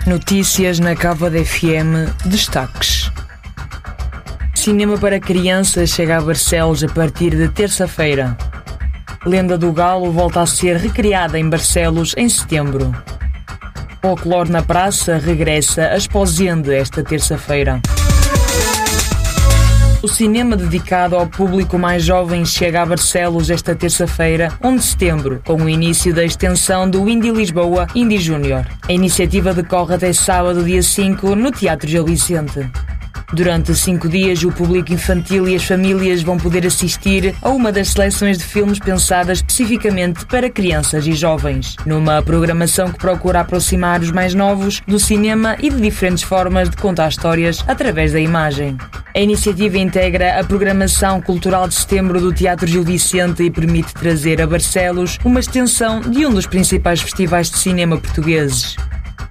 Notícias na Cava FM. Destaques. Cinema para crianças chega a Barcelos a partir de terça-feira. Lenda do Galo volta a ser recriada em Barcelos em setembro. Folclore na Praça regressa a Esposende esta terça-feira. O cinema dedicado ao público mais jovem chega a Barcelos esta terça-feira, 1 de setembro, com o início da extensão do Indie Lisboa Indie Júnior. A iniciativa decorre até sábado, dia 5, no Teatro Gil Vicente. Durante 5 dias, o público infantil e as famílias vão poder assistir a uma das seleções de filmes pensadas especificamente para crianças e jovens, numa programação que procura aproximar os mais novos do cinema e de diferentes formas de contar histórias através da imagem. A iniciativa integra a programação cultural de setembro do Teatro Gil Vicente e permite trazer a Barcelos uma extensão de um dos principais festivais de cinema portugueses.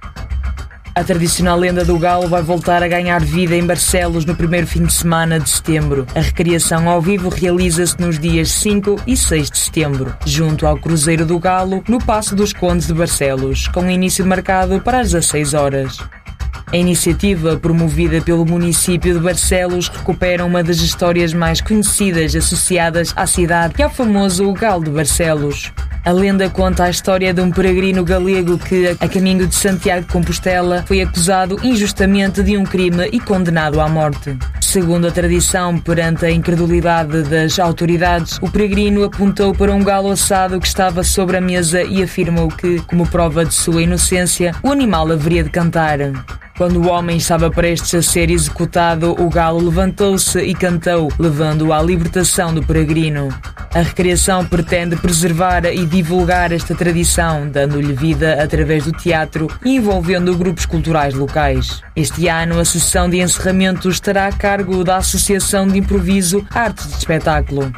A tradicional Lenda do Galo vai voltar a ganhar vida em Barcelos no primeiro fim de semana de setembro. A recriação ao vivo realiza-se nos dias 5 e 6 de setembro, junto ao Cruzeiro do Galo, no Paço dos Condes de Barcelos, com início marcado para as 16 horas. A iniciativa, promovida pelo município de Barcelos, recupera uma das histórias mais conhecidas associadas à cidade e ao famoso Galo de Barcelos. A lenda conta a história de um peregrino galego que, a caminho de Santiago de Compostela, foi acusado injustamente de um crime e condenado à morte. Segundo a tradição, perante a incredulidade das autoridades, o peregrino apontou para um galo assado que estava sobre a mesa e afirmou que, como prova de sua inocência, o animal haveria de cantar. Quando o homem estava prestes a ser executado, o galo levantou-se e cantou, levando-o à libertação do peregrino. A recriação pretende preservar e divulgar esta tradição, dando-lhe vida através do teatro e envolvendo grupos culturais locais. Este ano, a sessão de encerramento estará a cargo da Associação de Improviso Artes de Espetáculo.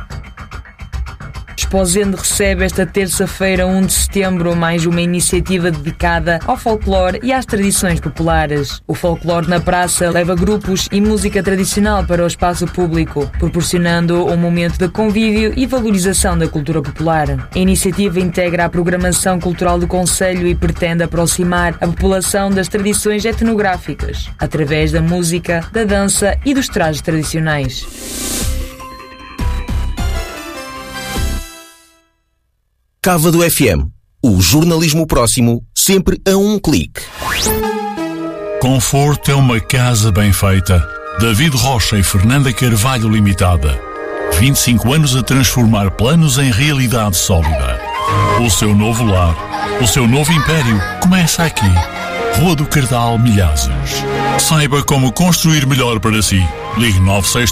Esposende recebe esta terça-feira, 1 de setembro, mais uma iniciativa dedicada ao folclore e às tradições populares. O Folclore na Praça leva grupos e música tradicional para o espaço público, proporcionando um momento de convívio e valorização da cultura popular. A iniciativa integra a programação cultural do concelho e pretende aproximar a população das tradições etnográficas, através da música, da dança e dos trajes tradicionais. Cava do FM. O jornalismo próximo, sempre a um clique. Conforto é uma casa bem feita. David Rocha e Fernanda Carvalho Limitada. 25 anos a transformar planos em realidade sólida. O seu novo lar, o seu novo império começa aqui. Rua do Cardal, Milhazes. Saiba como construir melhor para si. Ligue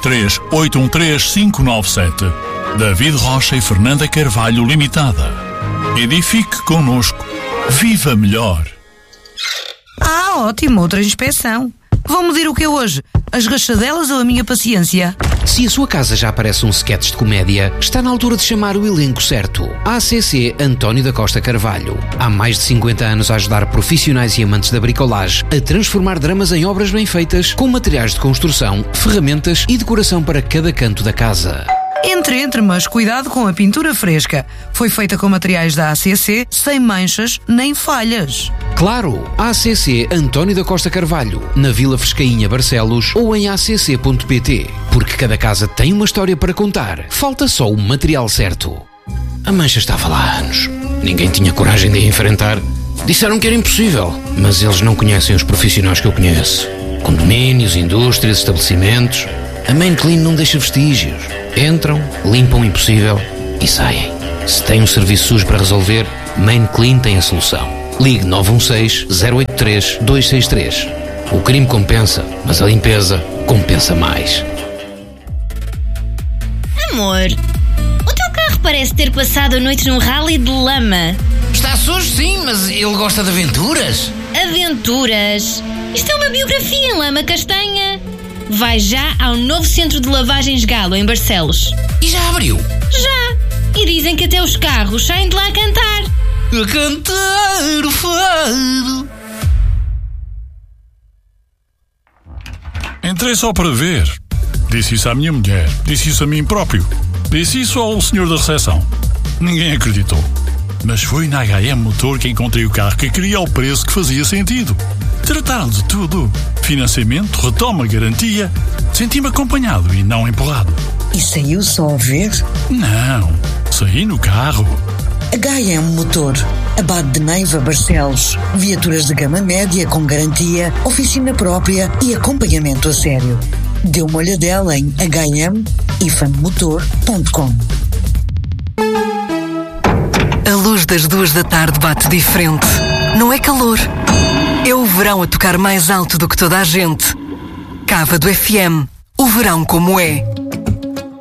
963-813-597. David Rocha e Fernanda Carvalho Limitada. Edifique connosco. Viva melhor. Ótimo, outra inspeção. Vão medir o que é hoje? As rachadelas ou a minha paciência? Se a sua casa já parece um sketch de comédia, está na altura de chamar o elenco certo. ACC António da Costa Carvalho. Há mais de 50 anos a ajudar profissionais e amantes da bricolagem a transformar dramas em obras bem feitas, com materiais de construção, ferramentas e decoração para cada canto da casa. Entre, mas cuidado com a pintura fresca. Foi feita com materiais da ACC, sem manchas nem falhas. Claro, ACC António da Costa Carvalho, na Vila Frescainha, Barcelos, ou em acc.pt. Porque cada casa tem uma história para contar. Falta só o material certo. A mancha estava lá há anos. Ninguém tinha coragem de a enfrentar. Disseram que era impossível, mas eles não conhecem os profissionais que eu conheço. Condomínios, indústrias, estabelecimentos. A Main Clean não deixa vestígios. Entram, limpam o impossível e saem. Se tem um serviço sujo para resolver, Main Clean tem a solução. Ligue 916-083-263. O crime compensa, mas a limpeza compensa mais. Amor, o teu carro parece ter passado a noite num rally de lama. Está sujo, sim, mas ele gosta de aventuras. Aventuras? Isto é uma biografia em lama castanha. Vai já ao novo centro de lavagens Galo, em Barcelos. E já abriu? Já. E dizem que até os carros saem de lá a cantar. A cantar o fado. Entrei só para ver. Disse isso à minha mulher. Disse isso a mim próprio. Disse isso ao senhor da recepção. Ninguém acreditou. Mas foi na HM Motor que encontrei o carro que queria ao preço que fazia sentido. Trataram de tudo. Financiamento, retoma, garantia. Senti-me acompanhado e não empurrado. E saiu só a ver? Não, saí no carro. HM Motor, Abade de Neiva, Barcelos. Viaturas de gama média com garantia, oficina própria e acompanhamento a sério. Dê uma olhadela em hmifammotor.com. A luz das 2 da tarde bate diferente. Não é calor. É o verão a tocar mais alto do que toda a gente. Cávado FM. O verão como é.